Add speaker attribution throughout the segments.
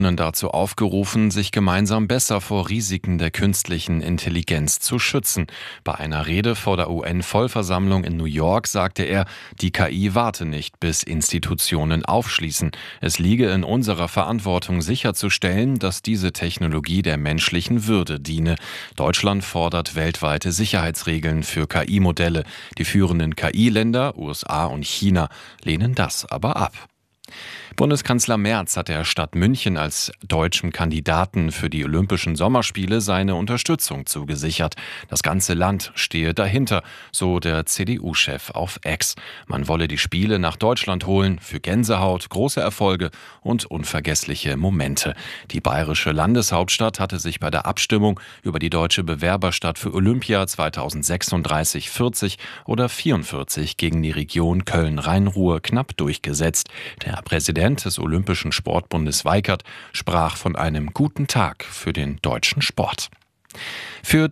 Speaker 1: dazu aufgerufen, sich gemeinsam besser vor Risiken der künstlichen Intelligenz zu schützen. Bei einer Rede vor der UN-Vollversammlung in New York sagte er, die KI warte nicht, bis Institutionen aufschließen. Es liege in unserer Verantwortung sicherzustellen, dass diese Technologie der menschlichen Würde diene. Deutschland fordert weltweite Sicherheitsregeln für KI-Modelle. Die führenden KI-Länder, USA und China, lehnen das aber ab. Bundeskanzler Merz hat der Stadt München als deutschem Kandidaten für die Olympischen Sommerspiele seine Unterstützung zugesichert. Das ganze Land stehe dahinter, so der CDU-Chef auf X. Man wolle die Spiele nach Deutschland holen für Gänsehaut, große Erfolge und unvergessliche Momente. Die bayerische Landeshauptstadt hatte sich bei der Abstimmung über die deutsche Bewerberstadt für Olympia 2036, 40 oder 44 gegen die Region Köln-Rhein-Ruhr knapp durchgesetzt. Der Präsident des Olympischen Sportbundes Weikert sprach von einem guten Tag für den deutschen Sport. Für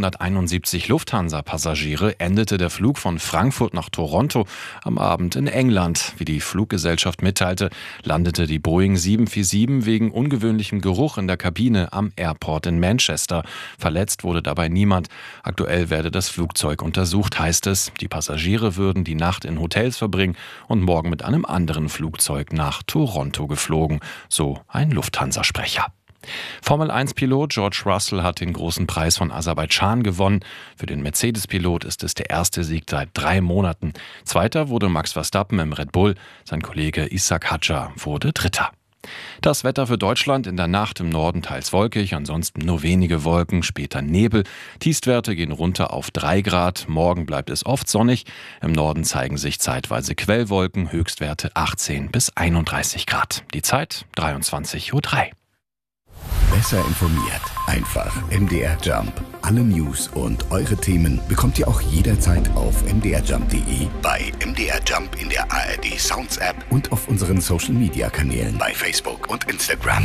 Speaker 1: 371 Lufthansa-Passagiere endete der Flug von Frankfurt nach Toronto am Abend in England. Wie die Fluggesellschaft mitteilte, landete die Boeing 747 wegen ungewöhnlichem Geruch in der Kabine am Airport in Manchester. Verletzt wurde dabei niemand. Aktuell werde das Flugzeug untersucht, heißt es. Die Passagiere würden die Nacht in Hotels verbringen und morgen mit einem anderen Flugzeug nach Toronto geflogen, so ein Lufthansa-Sprecher. Formel-1-Pilot George Russell hat den großen Preis von Aserbaidschan gewonnen. Für den Mercedes-Pilot ist es der erste Sieg seit 3 Monaten. Zweiter wurde Max Verstappen im Red Bull. Sein Kollege Ishak Hadjar wurde Dritter. Das Wetter für Deutschland: in der Nacht im Norden teils wolkig, ansonsten nur wenige Wolken, später Nebel. Tiefstwerte gehen runter auf 3 Grad. Morgen bleibt es oft sonnig. Im Norden zeigen sich zeitweise Quellwolken, Höchstwerte 18 bis 31 Grad. Die Zeit 23:03 Uhr.
Speaker 2: Besser informiert. Einfach MDR Jump. Alle News und eure Themen bekommt ihr auch jederzeit auf mdrjump.de, bei MDR Jump in der ARD Sounds App und auf unseren Social Media Kanälen bei Facebook und Instagram.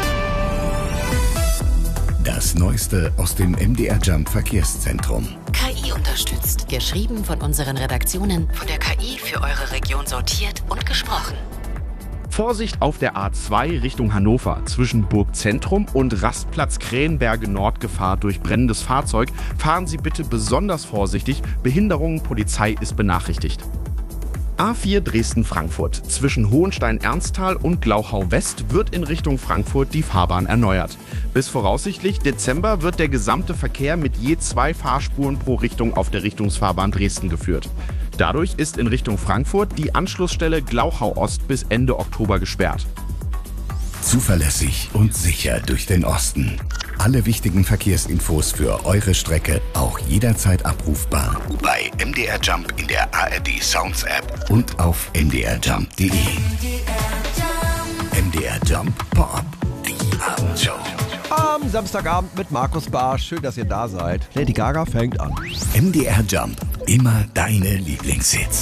Speaker 2: Das Neueste aus dem MDR Jump Verkehrszentrum.
Speaker 3: KI unterstützt. Geschrieben von unseren Redaktionen, von der KI für eure Region sortiert und gesprochen.
Speaker 4: Vorsicht auf der A2 Richtung Hannover. Zwischen Burgzentrum und Rastplatz Krähenberge Nord Gefahr durch brennendes Fahrzeug. Fahren Sie bitte besonders vorsichtig. Behinderungen, Polizei ist benachrichtigt. A4 Dresden-Frankfurt. Zwischen Hohenstein-Ernsthal und Glauchau-West wird in Richtung Frankfurt die Fahrbahn erneuert. Bis voraussichtlich Dezember wird der gesamte Verkehr mit je 2 Fahrspuren pro Richtung auf der Richtungsfahrbahn Dresden geführt. Dadurch ist in Richtung Frankfurt die Anschlussstelle Glauchau-Ost bis Ende Oktober gesperrt.
Speaker 2: Zuverlässig und sicher durch den Osten. Alle wichtigen Verkehrsinfos für eure Strecke auch jederzeit abrufbar bei MDR Jump in der ARD Sounds App und auf mdrjump.de. MDR Jump Pop-up, die Abendshow.
Speaker 5: Am Samstagabend mit Markus Barsch. Schön, dass ihr da seid. Lady Gaga fängt an.
Speaker 2: MDR Jump, immer deine Lieblingshits.